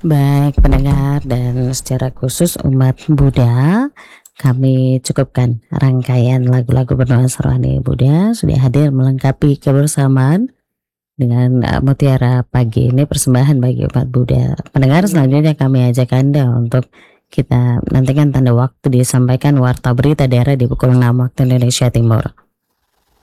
Baik pendengar dan secara khusus umat Buddha, kami cukupkan rangkaian lagu-lagu bernuansa rohani Buddha sudah hadir melengkapi kebersamaan dengan Mutiara Pagi ini persembahan bagi umat Buddha. Pendengar selanjutnya kami ajak Anda untuk kita nantikan tanda waktu disampaikan warta berita daerah di pukul 6 waktu Indonesia Timur.